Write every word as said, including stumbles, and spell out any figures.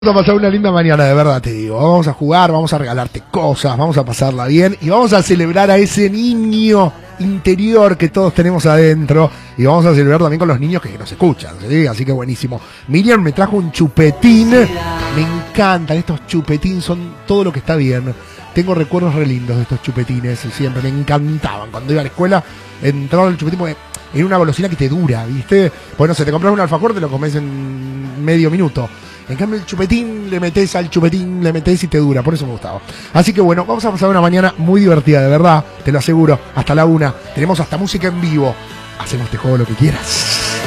Vamos a pasar una linda mañana, de verdad te digo. Vamos a jugar, vamos a regalarte cosas, vamos a pasarla bien y vamos a celebrar a ese niño interior que todos tenemos adentro y vamos a celebrar también con los niños que nos escuchan, ¿sí? Así que buenísimo. Miriam me trajo un chupetín, me encantan estos chupetines, son todo lo que está bien. Tengo recuerdos re lindos de estos chupetines, siempre me encantaban. Cuando iba a la escuela, entraba el chupetín porque era una golosina que te dura, ¿viste? Bueno, se te compras un alfajor, te lo comes en medio minuto. En cambio el chupetín, le metés al chupetín, le metés y te dura, por eso me gustaba. Así que bueno, vamos a pasar una mañana muy divertida, de verdad, te lo aseguro, hasta la una. Tenemos hasta música en vivo. Hacemos este juego lo que quieras.